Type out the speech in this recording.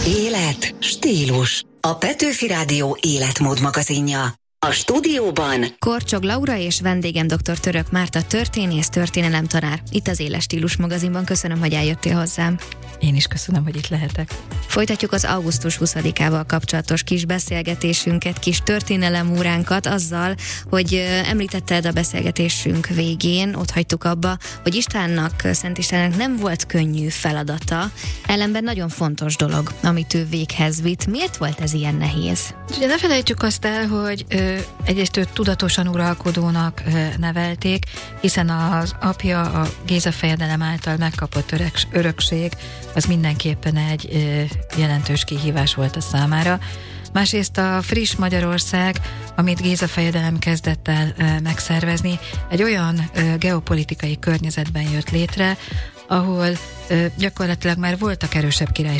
Élet, stílus. A Petőfi Rádió életmód magazinja. A stúdióban Korcsog Laura és vendégem dr. Török Márta történész, történelemtanár. Itt az Éles Stílus magazinban. Köszönöm, hogy eljöttél hozzám. Én is köszönöm, hogy itt lehetek. Folytatjuk az augusztus 20-ával kapcsolatos kis beszélgetésünket, kis történelemóránkat azzal, hogy említetted a beszélgetésünk végén, ott hagytuk abba, hogy Istvánnak, Szent Istvánnak nem volt könnyű feladata, ellenben nagyon fontos dolog, amit ő véghez vitt. Miért volt ez ilyen nehéz? Ugye ne felejtsük azt el, hogy egyrészt őt tudatosan uralkodónak nevelték, hiszen az apja a Géza fejedelem által megkapott örökség, az mindenképpen egy jelentős kihívás volt a számára. Másrészt a friss Magyarország, amit Géza fejedelem kezdett el megszervezni, egy olyan geopolitikai környezetben jött létre, ahol gyakorlatilag már voltak erősebb